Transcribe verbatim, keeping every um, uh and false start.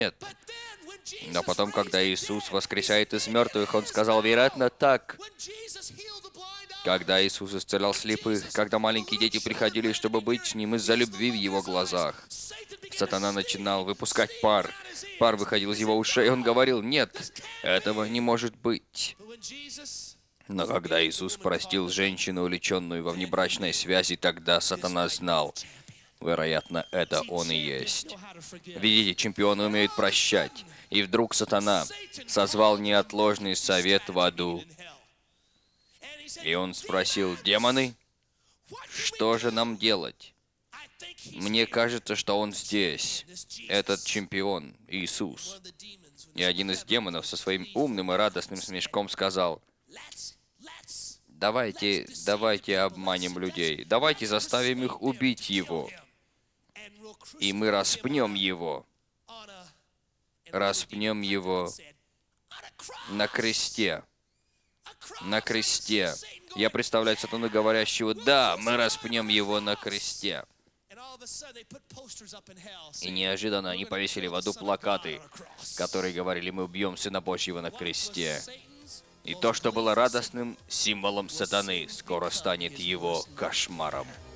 Нет. Но потом, когда Иисус воскресяет из мертвых, Он сказал, вероятно, так. Когда Иисус исцелял слепых, когда маленькие дети приходили, чтобы быть с Ним из-за любви в Его глазах, Сатана начинал выпускать пар. Пар выходил из его ушей, и он говорил, нет, этого не может быть. Но когда Иисус простил женщину, увлеченную во внебрачной связи, тогда Сатана знал, вероятно, это он и есть. Видите, чемпионы умеют прощать. И вдруг Сатана созвал неотложный совет в аду. И он спросил, демоны, что же нам делать? Мне кажется, что он здесь, этот чемпион, Иисус. И один из демонов со своим умным и радостным смешком сказал, давайте, давайте обманем людей, давайте заставим их убить его, и мы распнем его, распнем его на кресте, на кресте. Я представляю сатану говорящего, да, мы распнем его на кресте. И неожиданно они повесили в аду плакаты, которые говорили, мы убьем Сына Божьего на кресте. И то, что было радостным символом сатаны, скоро станет его кошмаром.